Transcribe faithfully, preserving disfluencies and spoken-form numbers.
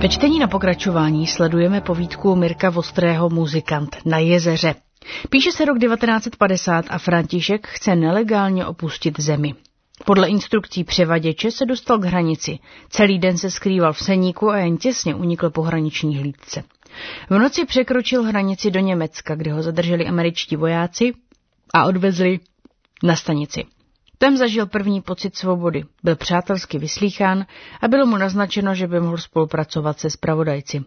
Ve čtení na pokračování sledujeme povídku Mirka Vostrého Muzikant na jezeře. Píše se rok devatenáct set padesát a František chce nelegálně opustit zemi. Podle instrukcí převaděče se dostal k hranici. Celý den se skrýval v seníku a jen těsně unikl pohraniční hlídce. V noci překročil hranici do Německa, kde ho zadrželi američtí vojáci a odvezli na stanici. Tam zažil první pocit svobody, byl přátelsky vyslýchán a bylo mu naznačeno, že by mohl spolupracovat se zpravodajci.